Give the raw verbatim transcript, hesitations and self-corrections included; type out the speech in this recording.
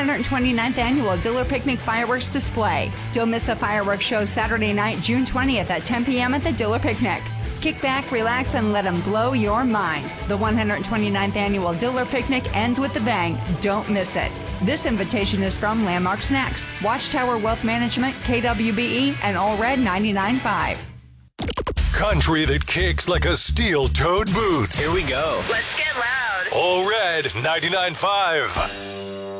hundred twenty-ninth Annual Diller Picnic Fireworks Display. Don't miss the fireworks show Saturday night, June twentieth at ten p.m. at the Diller Picnic. Kick back, relax, and let them blow your mind. The one hundred twenty-ninth Annual Diller Picnic ends with a bang. Don't miss it. This invitation is from Landmark Snacks, Watchtower Wealth Management, K W B E, and All Red ninety-nine point five. Country that kicks like a steel-toed boot. Here we go. Let's get loud. All Red ninety-nine point five.